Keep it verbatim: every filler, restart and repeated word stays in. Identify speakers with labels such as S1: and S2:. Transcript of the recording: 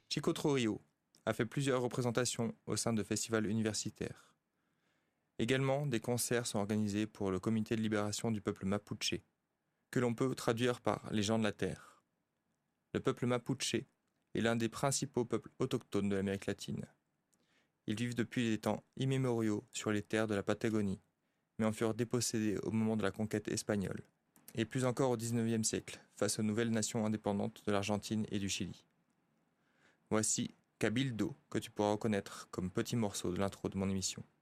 S1: Chico Trujillo a fait plusieurs représentations au sein de festivals universitaires. Également, des concerts sont organisés pour le Comité de libération du peuple mapuche, que l'on peut traduire par les gens de la terre. Le peuple mapuche est l'un des principaux peuples autochtones de l'Amérique latine. Ils vivent depuis des temps immémoriaux sur les terres de la Patagonie, mais en furent dépossédés au moment de la conquête espagnole, et plus encore au dix-neuvième siècle, face aux nouvelles nations indépendantes de l'Argentine et du Chili. Voici Cabildo, que tu pourras reconnaître comme petit morceau de l'intro de mon émission.